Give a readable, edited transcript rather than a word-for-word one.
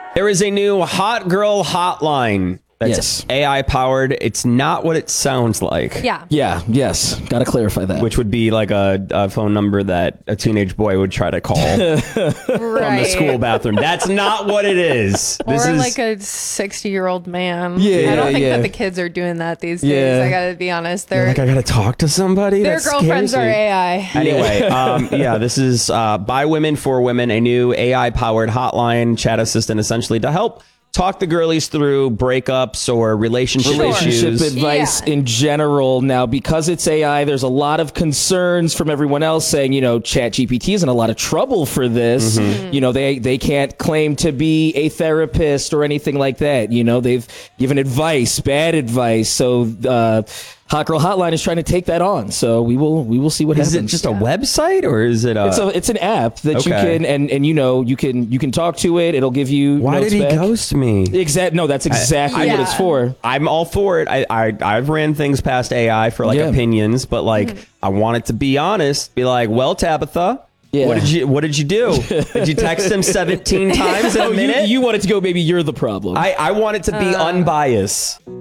There is a new hot girl hotline that's AI powered. It's not what it sounds like. Yeah. Yeah. Yes. Got to clarify that. Which would be like a phone number that a teenage boy would try to call from the school bathroom. That's not what it is. This Or is like a 60-year-old man. Yeah, I don't think yeah. that the kids are doing that these days. Yeah. I gotta be honest. like, I gotta talk to somebody. Their That girlfriends scares are me. AI. Anyway, this is by women for women, a new AI-powered hotline chat assistant, essentially to help talk the girlies through breakups or relationship issues. advice Yeah. in general. Now, because it's AI, there's a lot of concerns from everyone else saying, ChatGPT is in a lot of trouble for this. They can't claim to be a therapist or anything like that. They've given advice, bad advice. So Hot Girl Hotline is trying to take that on. So we will see what Is happens. it just a website or is it It's an app that you Okay. can and you can talk to it. It'll give you Why notes did he back. ghost me? No, that's exactly what it's Yeah. for. I'm all for it. I've ran things past AI for opinions, but I want it to be honest. Be like, well, Tabitha, Yeah. what did you do? Did you text him 17 times in a minute? You want it to go, baby, you're the problem. I want it to be unbiased.